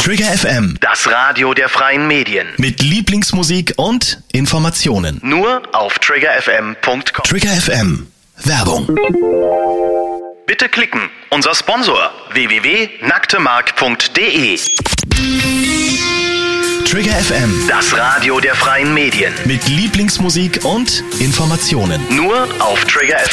Trigger FM, Das Radio der freien Medien. mit Lieblingsmusik und Informationen. Nur auf triggerfm.com. Trigger FM, Werbung. Bitte klicken. Unser Sponsor www.nacktemark.de. Trigger FM, Das Radio der freien Medien. mit Lieblingsmusik und Informationen. Nur auf triggerfm.com.